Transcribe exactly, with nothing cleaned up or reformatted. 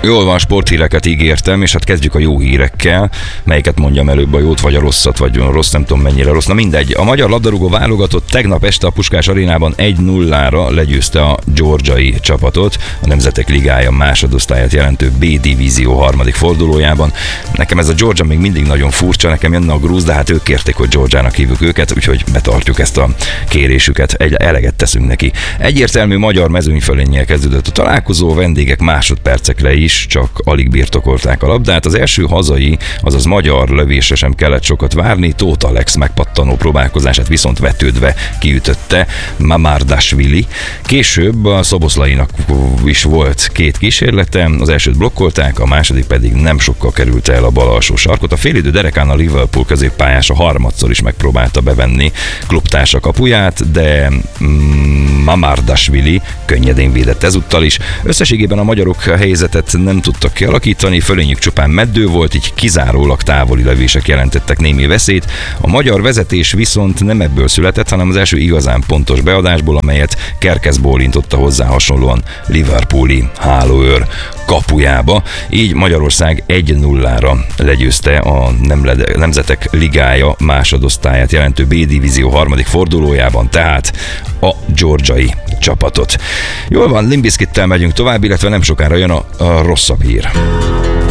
Jól van, sporthíreket ígértem, és hát kezdjük a jó hírekkel. Melyiket mondjam előbb, a jót vagy a rosszat, vagy a rossz, nem tudom mennyire rossz. Na mindegy. A magyar labdarúgó válogatott tegnap este a Puskás Arénában egy nullára legyőzte a georgiai csapatot, a Nemzetek Ligája másodosztályát jelentő B divízió harmadik fordulójában. Nekem ez a Georgia még mindig nagyon furcsa, nekem jönne a grúz, de hát ők kérték, hogy Georgiának hívjuk őket, úgyhogy betartjuk ezt a kérésüket, egy eleget teszünk neki. Egyértelmű magyar mezőnyfölénnyel kezdődött a találkozó, vendégek másodpercekre is csak alig birtokolták a labdát. Az első hazai, azaz magyar lövésre sem kellett sokat várni, Tóth Alex megpattanó próbálkozását viszont vetődve kiütötte Mamardashvili. Később a Szoboszlainak is volt két kísérlete, az elsőt blokkolták, a második pedig nem sokkal került el a bal alsó sarkot. A félidő derekán a Liverpool középpályása harmadszor is megpróbálta bevenni klubtársa kapuját, de mm, Mamardashvili könnyedén védett ezúttal is. Összességében a magyarok helyzetet nem tudtak kialakítani, fölényük csupán meddő volt, így kizárólag távoli lövések jelentettek némi veszélyt. A magyar vezetés viszont nem ebből született, hanem az első igazán pontos beadásból, amelyet Kerkez bólintotta hozzá hasonlóan liverpooli hálóőr kapujába. Így Magyarország egy nullára legyőzte a Nemzetek Ligája másodosztályát jelentő B divízió harmadik fordulójában, tehát a georgiai csapatot. Jól van, Limp Bizkittel megyünk tovább, illetve nem sokára jön a, a rosszabb hír.